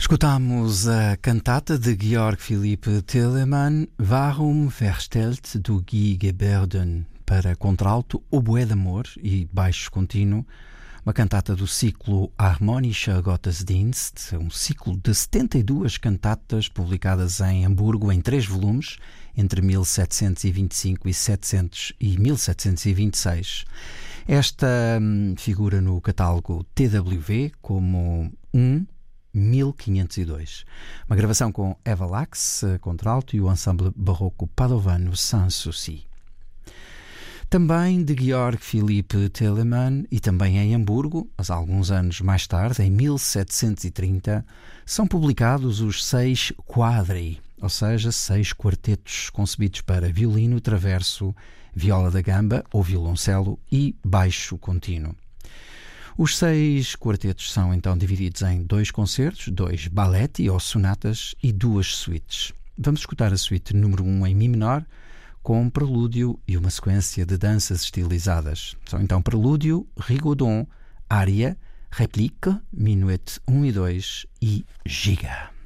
Escutamos a cantata de Georg Philipp Telemann, Warum verstellt du Guy Geberden, para contralto, oboé de amor e baixo contínuo, uma cantata do ciclo Harmonischer Gottesdienst, um ciclo de 72 cantatas publicadas em Hamburgo em 3 volumes, entre 1725 e 1726. Esta figura no catálogo TWV como 1502. Uma gravação com Eva Lax, contralto, e o ensemble barroco padovano Sanssouci. Também de Georg Philipp Telemann, e também em Hamburgo, mas alguns anos mais tarde, em 1730, são publicados os 6 quadri, ou seja, 6 quartetos concebidos para violino, traverso, viola da gamba ou violoncelo e baixo contínuo. Os 6 quartetos são então divididos em 2 concertos, 2 balletti ou sonatas e 2 suítes. Vamos escutar a suíte número 1 em Mi menor, com um prelúdio e uma sequência de danças estilizadas. São então prelúdio, rigodon, ária, réplique, minuet 1 e 2 e giga.